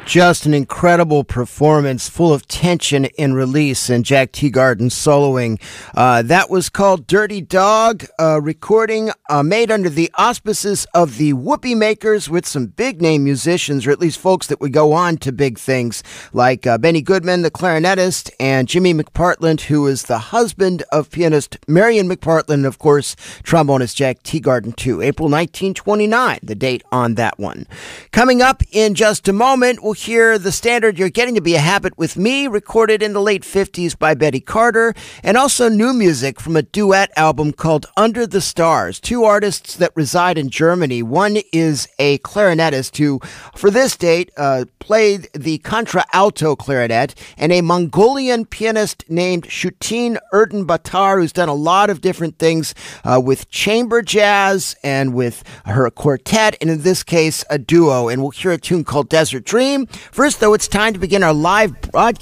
Just an incredible performance, full of tension and release, and Jack Teagarden soloing. That was called Dirty Dog, recording made under the auspices of the Whoopee Makers with some big-name musicians, or at least folks that would go on to big things, like Benny Goodman, the clarinetist, and Jimmy McPartland, who is the husband of pianist Marion McPartland, and of course, trombonist Jack Teagarden, too. April 1929, the date on that one. Coming up in just a moment, we'll hear the standard You're Getting to Be a Habit with Me, recorded in the late 50s by Betty Carter, and also new music from a duet album called Under the Stars. Two artists that reside in Germany. One is a clarinetist who, for this date, played the contralto clarinet, and a Mongolian pianist named Shutin Erdenbatar, who's done a lot of different things with chamber jazz and with her quartet, and in this case, a duo. And we'll hear a tune called Desert Dream. First, though, it's time to begin our live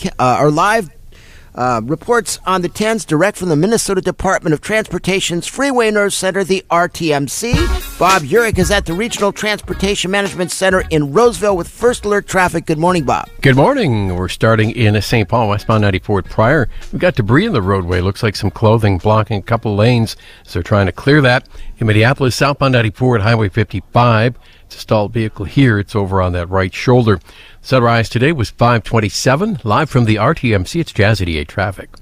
reports on the 10s direct from the Minnesota Department of Transportation's Freeway Nerve Center, the RTMC. Bob Urich is at the Regional Transportation Management Center in Roseville with First Alert Traffic. Good morning, Bob. Good morning. We're starting in St. Paul, westbound 94 at Pryor. We've got debris in the roadway. Looks like some clothing blocking a couple lanes, so they're trying to clear that. In Minneapolis, southbound 94 at Highway 55. It's a stalled vehicle here. It's over on that right shoulder. Sunrise today was 5:27. Live from the RTMC, it's Jazz 88 Traffic.